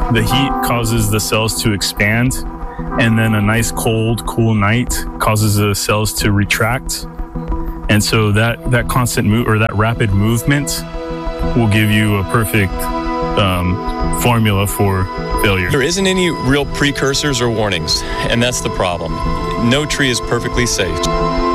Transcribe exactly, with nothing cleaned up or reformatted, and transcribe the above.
the heat causes the cells to expand, and then a nice cold, cool night causes the cells to retract. And so that, that constant move or that rapid movement will give you a perfect um, formula for failure. There isn't any real precursors or warnings, and that's the problem. No tree is perfectly safe.